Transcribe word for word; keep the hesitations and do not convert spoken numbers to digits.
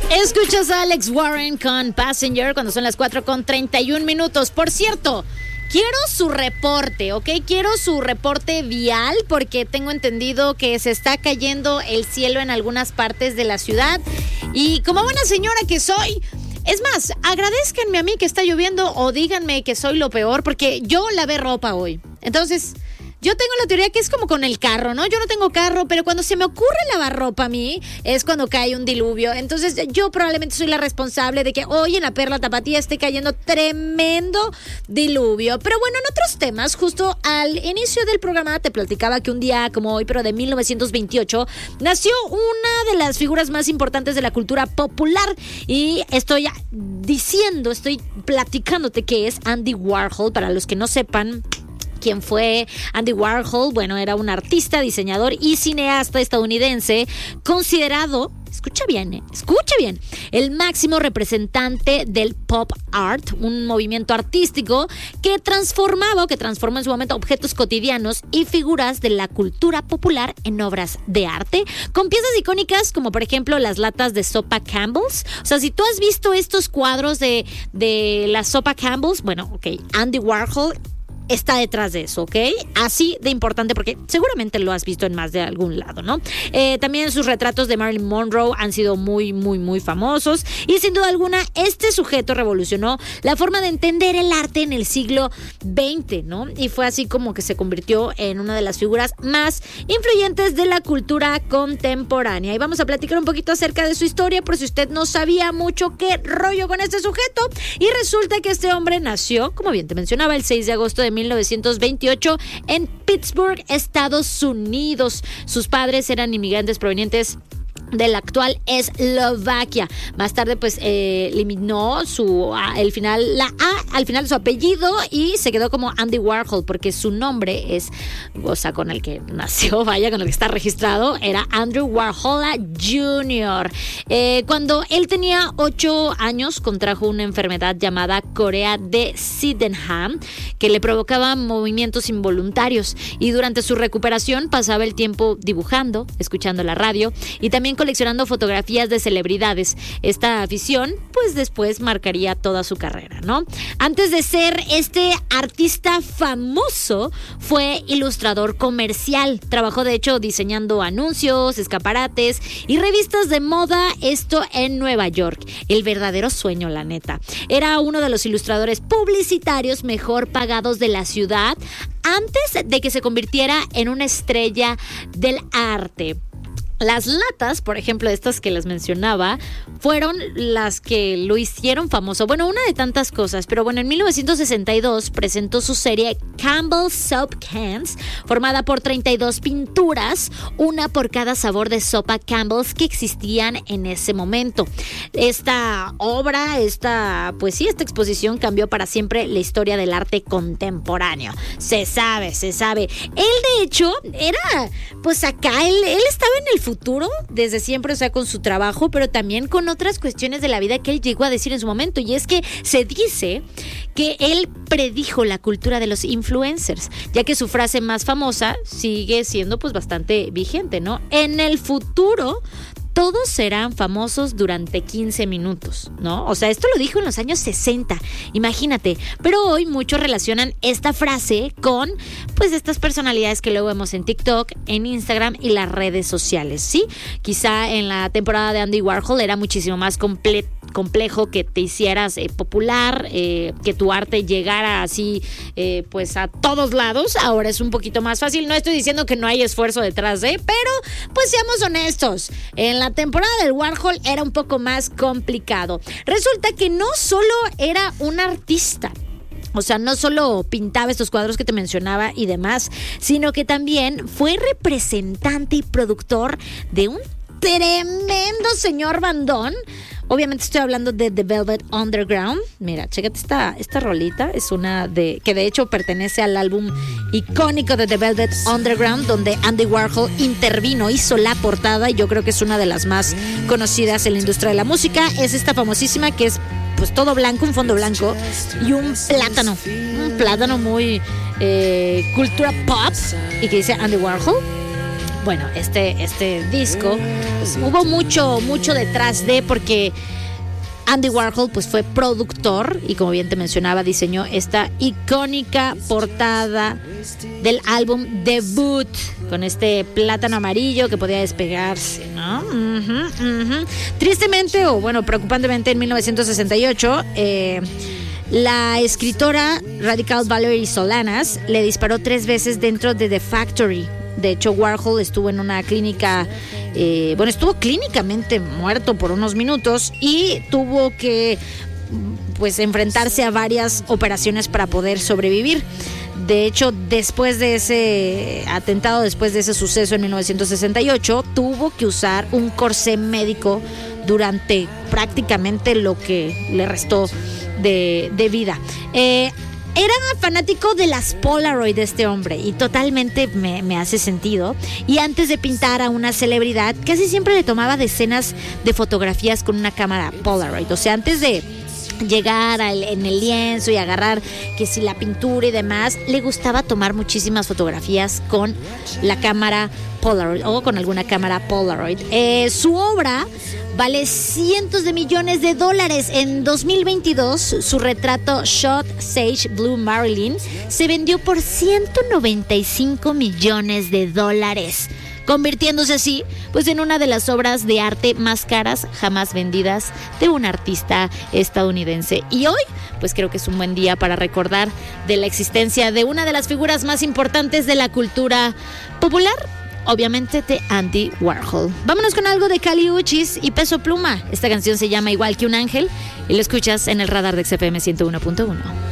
Escuchas a Alex Warren con Passenger cuando son las cuatro con treinta y un minutos. Por cierto, quiero su reporte, ¿ok? Quiero su reporte vial porque tengo entendido que se está cayendo el cielo en algunas partes de la ciudad. Y como buena señora que soy, es más, agradézcanme a mí que está lloviendo o díganme que soy lo peor porque yo lavé ropa hoy. Entonces, yo tengo la teoría que es como con el carro, ¿no? Yo no tengo carro, pero cuando se me ocurre lavar ropa a mí, es cuando cae un diluvio. Entonces, yo probablemente soy la responsable de que hoy en la Perla Tapatía esté cayendo tremendo diluvio. Pero bueno, en otros temas, justo al inicio del programa te platicaba que un día como hoy, pero de mil novecientos veintiocho, nació una de las figuras más importantes de la cultura popular. Y estoy diciendo, estoy platicándote que es Andy Warhol. Para los que no sepan quién fue Andy Warhol, bueno, era un artista, diseñador y cineasta estadounidense considerado, escucha bien, eh, escucha bien, el máximo representante del pop art, un movimiento artístico que transformaba o que transformó en su momento objetos cotidianos y figuras de la cultura popular en obras de arte, con piezas icónicas como por ejemplo las latas de sopa Campbell's. O sea, si tú has visto estos cuadros de, de la sopa Campbell's, bueno, ok, Andy Warhol está detrás de eso, ¿ok? Así de importante porque seguramente lo has visto en más de algún lado, ¿no? Eh, también sus retratos de Marilyn Monroe han sido muy, muy, muy famosos y sin duda alguna este sujeto revolucionó la forma de entender el arte en el siglo veinte, ¿no? Y fue así como que se convirtió en una de las figuras más influyentes de la cultura contemporánea. Y vamos a platicar un poquito acerca de su historia por si usted no sabía mucho qué rollo con este sujeto. Y resulta que este hombre nació, como bien te mencionaba, el seis de agosto de mil novecientos veintiocho en Pittsburgh, Estados Unidos. Sus padres eran inmigrantes provenientes de la actual Eslovaquia. Más tarde pues eh, eliminó su a, el final la A al final de su apellido y se quedó como Andy Warhol porque su nombre es, o sea, con el que nació, vaya, con el que está registrado, era Andrew Warhol junior Eh, cuando él tenía ocho años contrajo una enfermedad llamada corea de Sydenham que le provocaba movimientos involuntarios y durante su recuperación pasaba el tiempo dibujando, escuchando la radio y también coleccionando fotografías de celebridades. Esta afición, pues después marcaría toda su carrera, ¿no? Antes de ser este artista famoso, fue ilustrador comercial. Trabajó, de hecho, diseñando anuncios, escaparates y revistas de moda, esto en Nueva York. El verdadero sueño, la neta. Era uno de los ilustradores publicitarios mejor pagados de la ciudad antes de que se convirtiera en una estrella del arte. Las latas, por ejemplo, estas que les mencionaba, fueron las que lo hicieron famoso. Bueno, una de tantas cosas, pero bueno, en mil novecientos sesenta y dos presentó su serie Campbell's Soap Cans, formada por treinta y dos pinturas, una por cada sabor de sopa Campbell's que existían en ese momento. Esta obra, esta, pues sí, esta exposición cambió para siempre la historia del arte contemporáneo. Se sabe, se sabe. Él, de hecho, era, pues acá, él, él estaba en el futuro desde siempre, o sea, con su trabajo, pero también con otras cuestiones de la vida que él llegó a decir en su momento, y es que se dice que él predijo la cultura de los influencers, ya que su frase más famosa sigue siendo pues bastante vigente, ¿no? En el futuro todos serán famosos durante quince minutos, ¿no? O sea, esto lo dijo en los años sesenta, imagínate. Pero hoy muchos relacionan esta frase con, pues, estas personalidades que luego vemos en TikTok, en Instagram y las redes sociales, ¿sí? Quizá en la temporada de Andy Warhol era muchísimo más comple- complejo que te hicieras eh, popular, eh, que tu arte llegara así, eh, pues, a todos lados. Ahora es un poquito más fácil. No estoy diciendo que no hay esfuerzo detrás de, pero, pues, seamos honestos. En la La temporada del Warhol era un poco más complicado. Resulta que no solo era un artista, o sea, no solo pintaba estos cuadros que te mencionaba y demás, sino que también fue representante y productor de un tremendo señor bandón. Obviamente estoy hablando de The Velvet Underground. Mira, chécate esta, esta rolita. Es una de que de hecho pertenece al álbum icónico de The Velvet Underground, donde Andy Warhol intervino, hizo la portada, y yo creo que es una de las más conocidas en la industria de la música. Es esta famosísima que es pues todo blanco, un fondo blanco y un plátano. Un plátano muy eh, cultura pop, y que dice Andy Warhol. bueno, este, este disco, pues, hubo mucho, mucho detrás de, porque Andy Warhol pues fue productor y, como bien te mencionaba, diseñó esta icónica portada del álbum debut con este plátano amarillo que podía despegarse, ¿no? Uh-huh, uh-huh. Tristemente, o bueno, preocupantemente, en mil novecientos sesenta y ocho, eh, la escritora radical Valerie Solanas le disparó tres veces dentro de The Factory. De hecho, Warhol estuvo en una clínica, eh, bueno, estuvo clínicamente muerto por unos minutos y tuvo que, pues, enfrentarse a varias operaciones para poder sobrevivir. De hecho, después de ese atentado, después de ese suceso en mil novecientos sesenta y ocho, tuvo que usar un corsé médico durante prácticamente lo que le restó de, de vida. Eh, Era fanático de las Polaroid de este hombre y totalmente me, me hace sentido. Y antes de pintar a una celebridad, casi siempre le tomaba decenas de fotografías con una cámara Polaroid. O sea, antes de llegar al, en el lienzo y agarrar que si la pintura y demás, le gustaba tomar muchísimas fotografías con la cámara Polaroid o con alguna cámara Polaroid. Eh, su obra vale cientos de millones de dólares. En dos mil veintidós, su retrato Shot Sage Blue Marilyn se vendió por ciento noventa y cinco millones de dólares, convirtiéndose así pues en una de las obras de arte más caras jamás vendidas de un artista estadounidense. Y hoy pues creo que es un buen día para recordar de la existencia de una de las figuras más importantes de la cultura popular, obviamente de Andy Warhol. Vámonos con algo de Kali Uchis y Peso Pluma. Esta canción se llama Igual que un ángel y lo escuchas en el radar de X F M ciento uno punto uno.